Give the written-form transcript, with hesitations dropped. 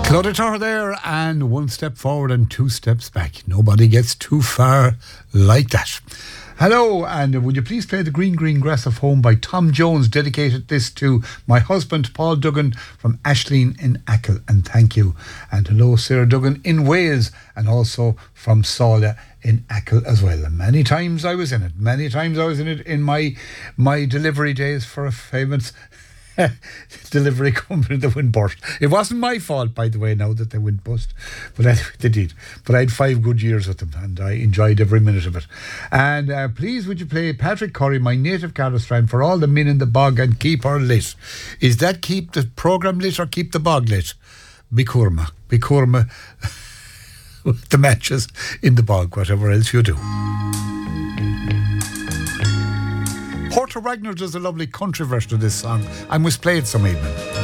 Clodagh there, and one step forward and two steps back. Nobody gets too far like that. Hello, and would you please play The Green Green Grass of Home by Tom Jones? Dedicated this to my husband, Paul Duggan, from Ashleen in Achill, and thank you. And hello, Sarah Duggan in Wales, and also from Sala in Achill as well. And many times I was in it. In my delivery days for a famous delivery company that went bust. It wasn't my fault, by the way, now that they went bust, but anyway, they did. But I had 5 good years with them, and I enjoyed every minute of it. And please, would you play Patrick Curry, My Native Carlostrand, for all the men in the bog, and keep her lit? Is that keep the programme lit or keep the bog lit? Bicurma the matches in the bog, whatever else you do. Porter Wagner does a lovely country version of this song. I must play it some evening.